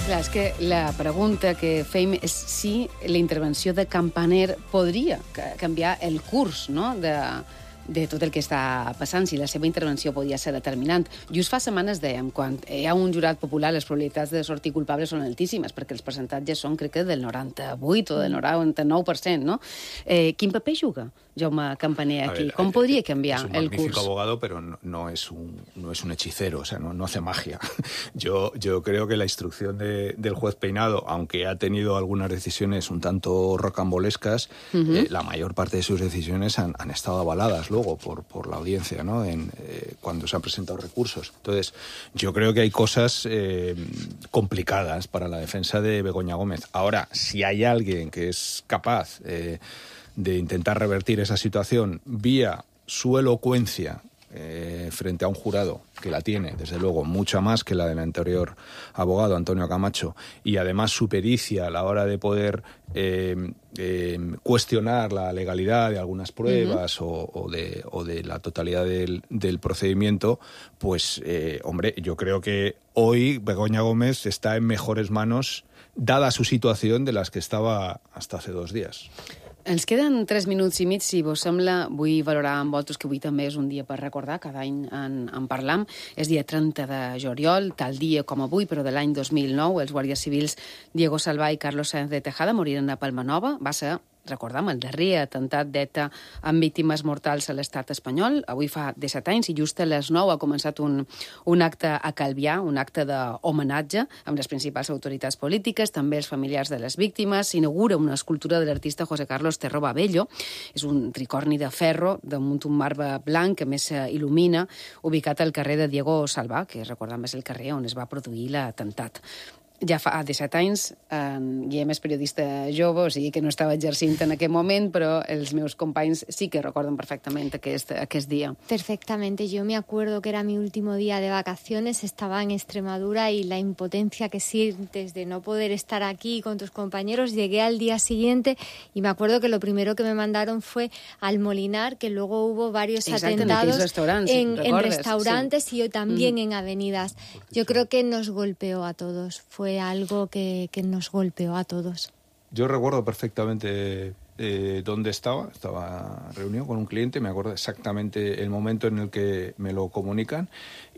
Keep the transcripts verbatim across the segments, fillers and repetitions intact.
Clar, és que la pregunta que fem és si la intervenció de Campaner podria canviar el curs, no?, de, de tot el que està passant, si la seva intervenció podia ser determinant. Just fa setmanes dèiem, quan hi ha un jurat popular, les probabilitats de sortir culpables són altíssimes, perquè els percentatges són, crec que, del noranta-vuit o del noranta-nou per cent, no? Eh, quin paper juga Jaume Campaner aquí? Ver, ¿Cómo podría cambiar el curso? Es un el magnífico curso? abogado, pero no, no, es un, no es un hechicero, o sea, no, no hace magia. Yo, yo creo que la instrucción de, del juez Peinado, aunque ha tenido algunas decisiones un tanto rocambolescas, uh-huh. eh, la mayor parte de sus decisiones han, han estado avaladas luego por, por la audiencia, ¿no?, en, eh, cuando se han presentado recursos. Entonces, yo creo que hay cosas eh, complicadas para la defensa de Begoña Gómez. Ahora, si hay alguien que es capaz eh, de intentar revertir esa situación vía su elocuencia eh, frente a un jurado, que la tiene, desde luego, mucha más que la del anterior abogado, Antonio Camacho, y además su pericia a la hora de poder eh, eh, cuestionar la legalidad de algunas pruebas uh-huh. o, o, de, o de la totalidad del, del procedimiento, pues, eh, hombre, yo creo que hoy Begoña Gómez está en mejores manos, dada su situación, de las que estaba hasta hace dos días. Ens queden tres minuts i mig, si vos sembla. Vull valorar amb vosaltres que avui també és un dia per recordar, cada any en, en parlam. És dia trenta de juliol, tal dia com avui, però de l'any dos mil nou, els guàrdies civils Diego Salvà i Carlos Sáenz de Tejada moriren a Palmanova. Va ser, recordam, el darrer atemptat d'ETA amb víctimes mortals a l'estat espanyol. Avui fa disset anys i just a les nou ha començat un, un acte a Calvià, un acte d'homenatge amb les principals autoritats polítiques, també els familiars de les víctimes. S'inaugura una escultura de l'artista José Carlos Terroba Bello. És un tricorni de ferro damunt un marbre blanc que més il·lumina, ubicat al carrer de Diego Salvà, que recordam és el carrer on es va produir l'atemptat. Ja fa disset anys, eh, Guillem és periodista jove, o sigui que no estava exercint en aquell moment, però els meus companys sí que recorden perfectament aquest, aquest dia. Perfectamente. Yo me acuerdo que era mi último día de vacaciones, estaba en Extremadura y la impotencia que sientes de no poder estar aquí con tus compañeros. Llegué al día siguiente y me acuerdo que lo primero que me mandaron fue al Molinar, que luego hubo varios Exacte, atentados en, restaurants, en, en restaurantes sí. y también mm. en avenidas. Yo creo que nos golpeó a todos. Fue Fue algo que, que nos golpeó a todos. Yo recuerdo perfectamente eh, dónde estaba. Estaba reunido con un cliente, me acuerdo exactamente el momento en el que me lo comunican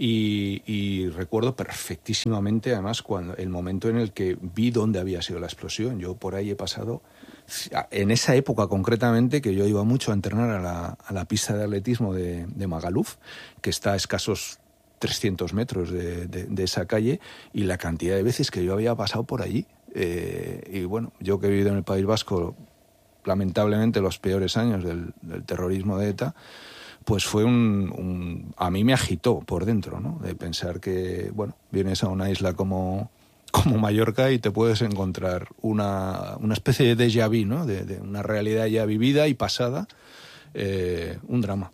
y, y recuerdo perfectísimamente, además, cuando el momento en el que vi dónde había sido la explosión. Yo por ahí he pasado, en esa época concretamente, que yo iba mucho a entrenar a la, a la pista de atletismo de, de Magaluf, que está a escasos trescientos metros de, de, de esa calle, y la cantidad de veces que yo había pasado por allí. Eh, y bueno, yo que he vivido en el País Vasco, lamentablemente, los peores años del, del terrorismo de ETA, pues fue un, un... a mí me agitó por dentro, ¿no?, de pensar que, bueno, vienes a una isla como, como Mallorca y te puedes encontrar una, una especie de déjà vu, ¿no?, de, de una realidad ya vivida y pasada, eh, un drama.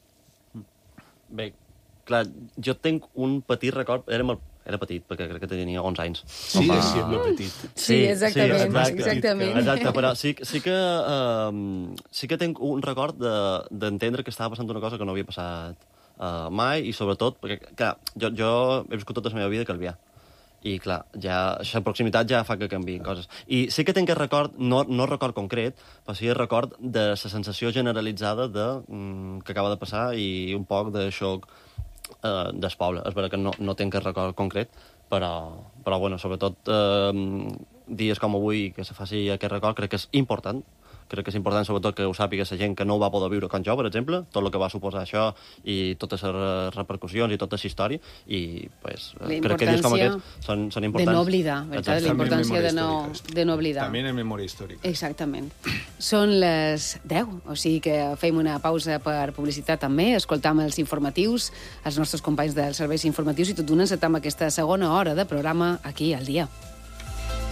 Bé, clar, jo tinc un petit record, era, molt, era petit, perquè crec que tenia onze anys. Sí, Home, siendo petit. Sí, exactament, sí, exacte, exactament. Exacte, però sí, sí, que, uh, sí que tinc un record d'entendre de, que estava passant una cosa que no havia passat uh, mai, i sobretot, perquè, clar, jo, jo he viscut tota la meva vida a Calvià, i clar, ja, la proximitat ja fa que canviïn coses. I sí que tinc el record, no, no record concret, però sí el record de la sensació generalitzada de, mm, que acaba de passar i un poc de xoc eh, del poble. És veritat que no, no tinc el record concret, però, però bueno, sobretot eh, dies com avui que se faci aquest record crec que és important. Crec que és important, sobretot, que ho sàpiga la gent que no ho va poder viure com jo, per exemple, tot el que va suposar això i totes les repercussions i tota la història, i pues, crec que dies com aquests són, són importants. De no oblidar, veritat? La importància de no, de no oblidar. També en memòria històrica. Exactament. Són les deu, o sigui que fem una pausa per publicitat també, escoltam els informatius, els nostres companys dels serveis informatius, i tot d'una encetam aquesta segona hora de programa aquí al dia.